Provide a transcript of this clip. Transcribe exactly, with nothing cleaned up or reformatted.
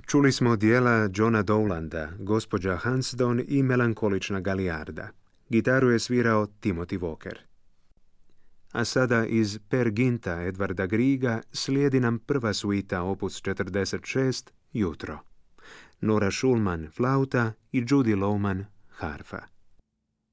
Čuli smo dijela Johna Dowlanda, Gospođa Hansdon i Melankolična Galijarda. Gitaru je svirao Timothy Walker. A sada iz Per Ginta Edvarda Griega slijedi nam prva suita opus četrdeset šest, Jutro. Nora Schulman, flauta i Judy Lowman, harfa.